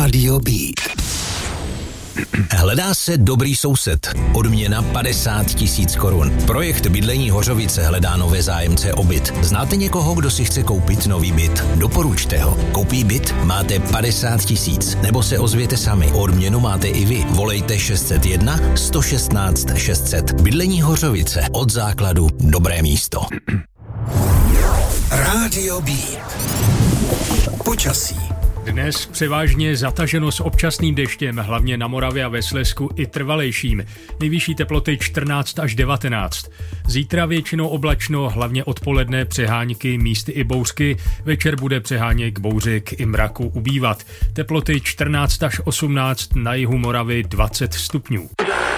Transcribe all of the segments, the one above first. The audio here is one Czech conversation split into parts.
Rádio Beat. Hledá se dobrý soused. Odměna 50 000 korun. Projekt Bydlení Hořovice hledá nové zájemce o byt. Znáte někoho, kdo si chce koupit nový byt? Doporučte ho. Koupí byt? Máte 50 000. Nebo se ozvěte sami. Odměnu máte i vy. Volejte 601 116 600. Bydlení Hořovice. Od základu dobré místo. Rádio Beat. Počasí. Dnes převážně zataženo s občasným deštěm, hlavně na Moravě a ve Slezsku i trvalejším. Nejvyšší teploty 14 až 19. Zítra většinou oblačno, hlavně odpoledne přehánky, místy i bouřky. Večer bude přeháněk, bouřek i mraku ubývat. Teploty 14 až 18, na jihu Moravy 20 stupňů.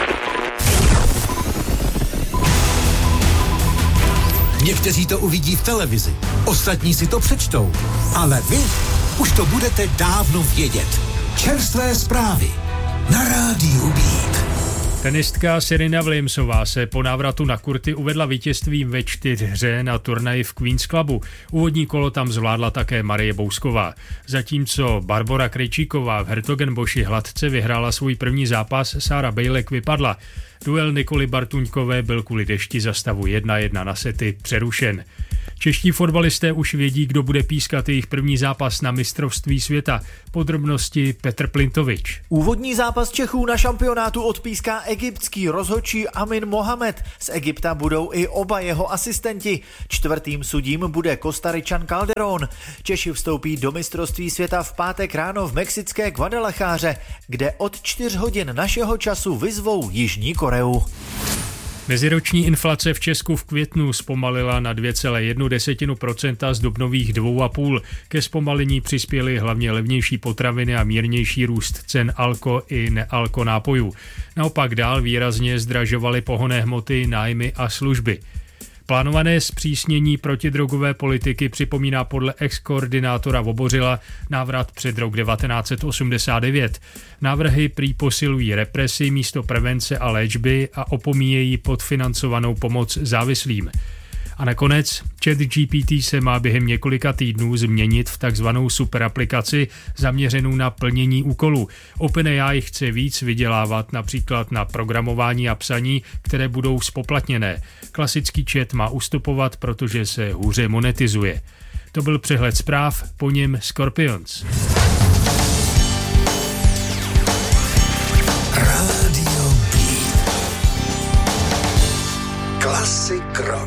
Někteří to uvidí v televizi, ostatní si to přečtou, ale vy už to budete dávno vědět. Čerstvé zprávy na Rádiu Beat. Tenistka Serena Williamsová se po návratu na kurty uvedla vítězstvím ve 4 na turnaji v Queen's Clubu. Úvodní kolo tam zvládla také Marie Bousková. Zatímco Barbora Krejčíková v Hertogenboši hladce vyhrála svůj první zápas, Sára Bejlek vypadla. Duel Nikoly Bartuňkové byl kvůli dešti za stavu 1-1 na sety přerušen. Čeští fotbalisté už vědí, kdo bude pískat jejich první zápas na mistrovství světa. Podrobnosti Petr Plintovič. Úvodní zápas Čechů na šampionátu odpíská egyptský rozhodčí Amin Mohamed. Z Egypta budou i oba jeho asistenti. Čtvrtým sudím bude Kostaričan Calderón. Češi vstoupí do mistrovství světa v pátek ráno v mexické Guadalajáře, kde od 4 hodin našeho času vyzvou Jižní Koreu. Meziroční inflace v Česku v květnu zpomalila na 2,1% z dubnových 2,5%. Ke zpomalení přispěly hlavně levnější potraviny a mírnější růst cen alko i nealko nápojů. Naopak dál výrazně zdražovaly pohonné hmoty, nájmy a služby. Plánované zpřísnění protidrogové politiky připomíná podle ex-koordinátora Vobořila návrat před rok 1989. Návrhy prý posilují represi místo prevence a léčby a opomíjejí podfinancovanou pomoc závislým. A nakonec ChatGPT se má během několika týdnů změnit v takzvanou superaplikaci zaměřenou na plnění úkolů. OpenAI chce víc vydělávat například na programování a psaní, které budou zpoplatněné. Klasický chat má ustupovat, protože se hůře monetizuje. To byl přehled zpráv, po něm Scorpions. Radio Beat. Classic rock.